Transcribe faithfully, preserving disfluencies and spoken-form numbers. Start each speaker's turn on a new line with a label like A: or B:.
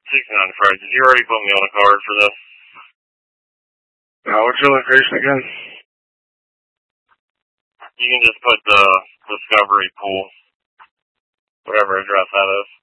A: sixty-nine Fred, did you already put me on a card for this?
B: Uh, what's your location again?
A: You can just put the Discovery Pool, whatever address that is.